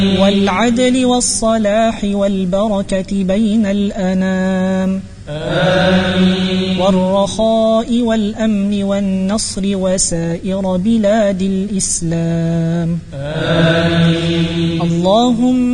والعدل والصلاح والبركة بين الأنام. والرخاء والأمن والنصر وسائر بلاد الإسلام. اللهم